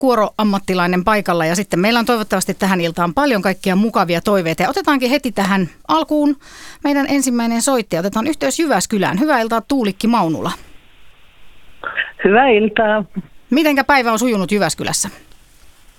kuoroammattilainen paikalla ja sitten meillä on toivottavasti tähän iltaan paljon kaikkia mukavia toiveita. Ja otetaankin heti tähän alkuun meidän ensimmäinen soittaja. Otetaan yhteys Jyväskylään. Hyvää iltaa Tuulikki Maunula. Hyvää iltaa. Mitenkä päivä on sujunut Jyväskylässä?